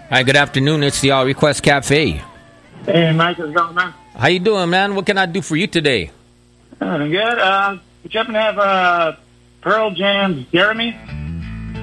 Hi, good afternoon. It's the All Request Cafe. Hey, Mike, how's it going, man? How you doing, man? What can I do for you today? Good. Would you happen to have Pearl Jam's Jeremy?